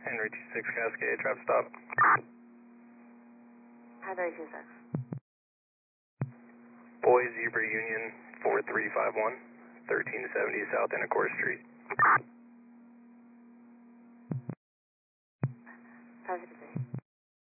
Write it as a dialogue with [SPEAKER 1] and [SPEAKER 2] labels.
[SPEAKER 1] Henry 26 Cascade, trap stop.
[SPEAKER 2] Henry 26.
[SPEAKER 1] Boy Zebra Union 4351, 1370 South Intercourse Street.